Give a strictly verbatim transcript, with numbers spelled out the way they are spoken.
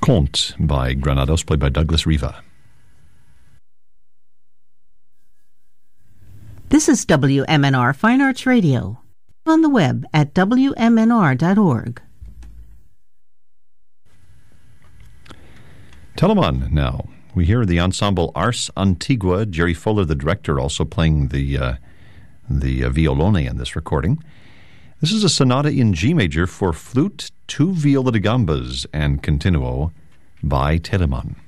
Conte by Granados, played by Douglas Riva. This is W M N R Fine Arts Radio, on the web at W M N R dot org. Telemann now. We hear the ensemble Ars Antigua, Jerry Fuller, the director, also playing the uh, the uh, violone in this recording. This is a sonata in G major for flute, two viola da gambas, and continuo by Telemann.